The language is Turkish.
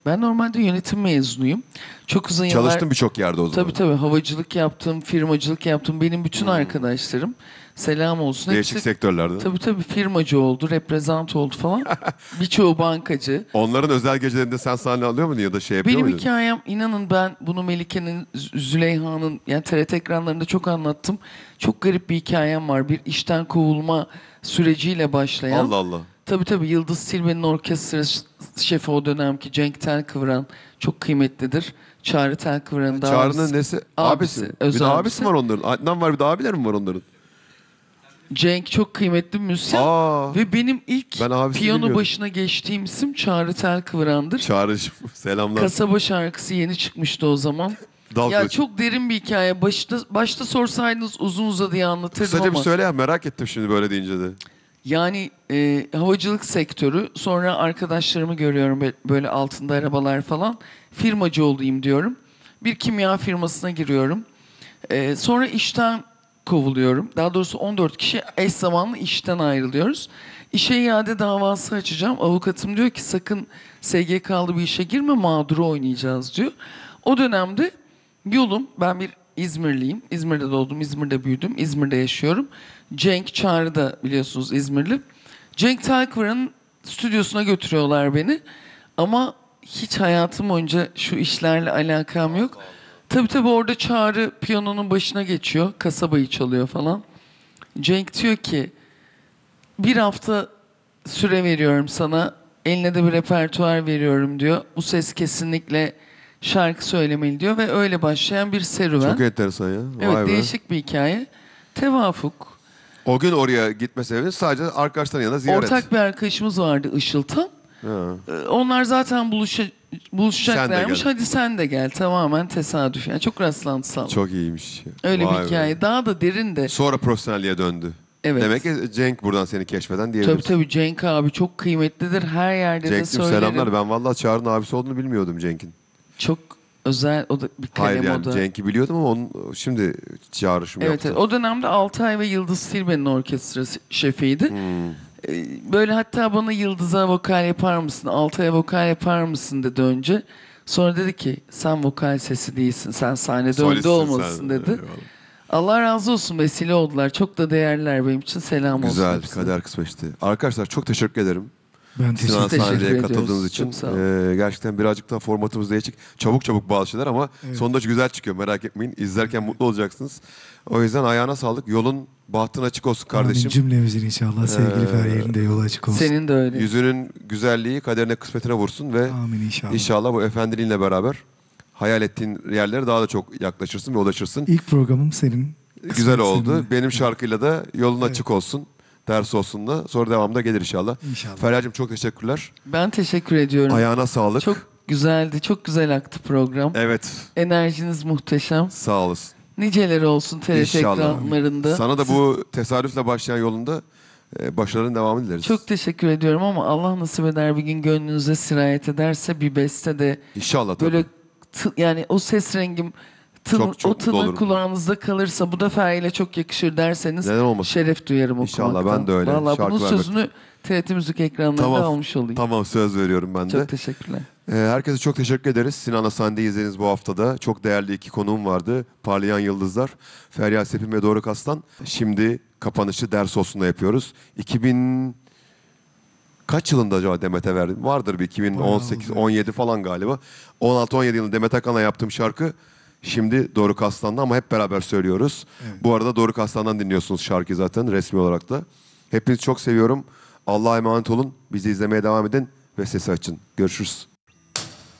Ben normalde yönetim mezunuyum. Çok uzun yıllar... Çalıştın birçok yerde o zaman. Tabii tabii, havacılık yaptım, firmacılık yaptım. Benim bütün arkadaşlarım, selam olsun, Değişik hepsi sektörlerde. tabii tabii firmacı oldu, reprezent oldu falan. Birçoğu bankacı. Onların özel gecelerinde sen sahne alıyor muydun ya da şey yapıyor Benim muydun? hikayem, inanın ben bunu Melike'nin, Züleyha'nın, yani TRT ekranlarında çok anlattım. Çok garip bir hikayem var. Bir işten kovulma süreciyle başlayan. Allah Allah. Tabii tabii, Yıldız Tilbe'nin orkestra şefi o dönemki Cenk Telkıvran çok kıymetlidir. Çağrı Telkıvran'ın da Çağrı'nın nesi? Abisi. Bir öz de abisi abisi. var onların. Adnan var, bir de abiler mi var onların? Cenk çok kıymetli bir müzisyen. Aa, Ve benim ilk ben abisini piyano bilmiyordum. başına geçtiğim isim Çağrı Telkıvran'dır. Çağrı'cığım selamlar. Kasaba şarkısı yeni çıkmıştı o zaman. Dal Ya kılıç. çok derin bir hikaye. Başta sorsaydınız uzun uzadıya anlatırdım Kısaca bir ama. söyle ya, merak ettim şimdi böyle deyince de. Yani havacılık sektörü, sonra arkadaşlarımı görüyorum böyle altında arabalar falan. Firmacı olayım diyorum. Bir kimya firmasına giriyorum. Sonra işten kovuluyorum. Daha doğrusu 14 kişi eş zamanlı işten ayrılıyoruz. İşe iade davası açacağım. Avukatım diyor ki sakın SGK'lı bir işe girme, mağduru oynayacağız diyor. O dönemde ben bir İzmirliyim. İzmir'de doğdum, İzmir'de büyüdüm, İzmir'de yaşıyorum. Cenk Çağrı da biliyorsunuz İzmirli. Cenk Telkıvran'ın stüdyosuna götürüyorlar beni. Ama hiç hayatım boyunca şu işlerle alakam yok. Tabii tabii, orada Çağrı piyanonun başına geçiyor. Kasabayı çalıyor falan. Cenk diyor ki bir hafta süre veriyorum sana. Eline de bir repertuar veriyorum diyor. Bu ses kesinlikle şarkı söylemeli diyor ve öyle başlayan bir serüven. Çok enteresan ya. Evet, Vay be. değişik bir hikaye. Tevafuk. O gün oraya gitme sebebin sadece arkadaşların yanında ziyaret. Ortak bir arkadaşımız vardı, Işıltan. Ha. Onlar zaten buluşacaklarmış. Sen de gel. Hadi sen de gel. Tamamen tesadüf. Yani çok rastlantısal. Çok iyiymiş. Öyle Vay bir be. hikaye. Daha da derin de. Sonra profesyonelliğe döndü. Evet. Demek ki Cenk buradan seni keşfeden diyebiliriz. Tabii tabii, Cenk abi çok kıymetlidir. Her yerde de Cenk'cim söylerim. selamlar. Ben vallahi Çağrı'nın abisi olduğunu bilmiyordum Cenk'in. Çok özel, o da bir kalem. Hayır yani o da. Cenk'i biliyordum ama onun şimdi çağrışım Evet, yaptı. evet. O dönemde Altay ve Yıldız Tilbe'nin orkestra şefiydi. Hmm. Böyle hatta bana Yıldız'a vokal yapar mısın, Altay'a vokal yapar mısın dedi önce. Sonra dedi ki sen vokal sesi değilsin, sen sahnede önde Solistsin olmalısın sen. dedi. Eyvallah. Allah razı olsun, vesile oldular. Çok da değerliler benim için. Selam olsun Güzel, hepsine. kader kısmetti. Arkadaşlar çok teşekkür ederim. Ben Sinan teşekkür teşekkür sahneye ediyoruz. katıldığınız için. Çok sağ olun. Gerçekten birazcık daha formatımız değişik. Çabuk çabuk bazı şeyler ama Evet. sonunda güzel çıkıyor, merak etmeyin. İzlerken mutlu olacaksınız. O yüzden ayağına sağlık. Yolun bahtın açık olsun kardeşim. Amin cümlemizin inşallah. Sevgili Feryal'in de yolu açık olsun. Senin de öyle. Yüzünün güzelliği kaderine kısmetine vursun ve Amin inşallah. inşallah bu efendiliğinle beraber hayal ettiğin yerlere daha da çok yaklaşırsın ve ulaşırsın. İlk programım senin. Güzel Kısmet oldu. senin. Benim şarkıyla da yolun Evet. açık olsun. Ders olsun da. Sonra devamında gelir inşallah. İnşallah. Feryal'cığım çok teşekkürler. Ben teşekkür ediyorum. Ayağına sağlık. Çok güzeldi. Çok güzel aktı program. Evet. Enerjiniz muhteşem. Sağ olasın. Niceleri olsun TRT İnşallah. ekranlarında. Sana da bu tesadüfle başlayan yolunda başarıların devamını dileriz. Çok teşekkür ediyorum ama Allah nasip eder bir gün gönlünüze sirayet ederse bir beste de İnşallah tabii. böyle yani o ses rengim Çok, çok o tını mutlu olurum. kulağınızda kalırsa bu da Feryal'e çok yakışır derseniz Neden olmasın? şeref duyarım İnşallah, okumaktan. ben de öyle. Vallahi Şarkı bunun vermek. sözünü TRT Müzik ekranlarında Tamam. almış olayım. Tamam, söz veriyorum ben de. Çok teşekkürler. Herkese çok teşekkür ederiz. Sinan'la sahneyi izlediğiniz bu haftada. Çok değerli iki konuğum vardı. Parlayan Yıldızlar, Feryal Sepin ve Doruk Aslan. Şimdi kapanışı ders olsunla yapıyoruz. 2000 kaç yılında acaba Demet'e verdim? Vardır bir 2018, Bayağı oldu. 17 falan galiba. 16-17 yılında Demet Akalın'la yaptığım şarkı şimdi Doruk Aslan'da ama hep beraber söylüyoruz. Evet. Bu arada Doruk Aslan'dan dinliyorsunuz şarkıyı zaten resmi olarak da. Hepinizi çok seviyorum. Allah'a emanet olun. Bizi izlemeye devam edin ve sesi açın. Görüşürüz.